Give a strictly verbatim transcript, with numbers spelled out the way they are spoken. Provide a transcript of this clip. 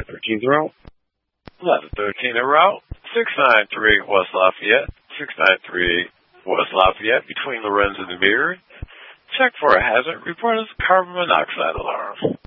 thirteen en route. eleven thirteen en route. six nine three West Lafayette. six nine three West Lafayette between Lorenz and the Mirror. Check for a hazard. Report as carbon monoxide alarm.